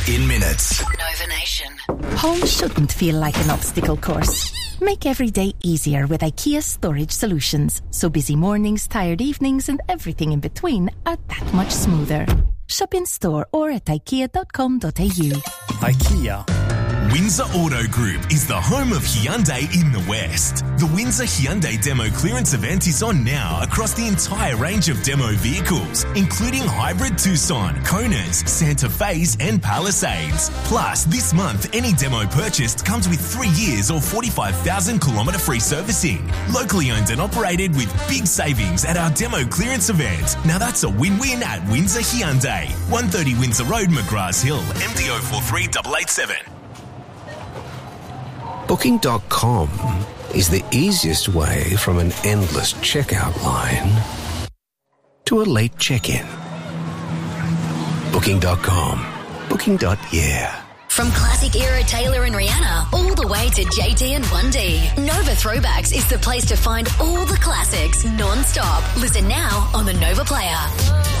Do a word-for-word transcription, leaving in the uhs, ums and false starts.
in minutes. Nova Nation. Home shouldn't feel like an obstacle course. Make every day easier with IKEA Storage Solutions, so busy mornings, tired evenings and everything in between are that much smoother. Shop in store or at ikea dot com dot a u. IKEA. Windsor Auto Group is the home of Hyundai in the West. The Windsor Hyundai Demo Clearance event is on now across the entire range of demo vehicles, including hybrid Tucson, Konas, Santa Fe's and Palisades. Plus, this month, any demo purchased comes with three years or forty-five thousand kilometre free servicing. Locally owned and operated with big savings at our Demo Clearance event. Now that's a win-win at Windsor Hyundai. one thirty Windsor Road, McGrath Hill, M D O four three eight eight seven. Booking dot com is the easiest way from an endless checkout line to a late check-in. Booking dot com. Booking. Yeah. From classic era Taylor and Rihanna all the way to J T and one D, Nova Throwbacks is the place to find all the classics non-stop. Listen now on the Nova Player.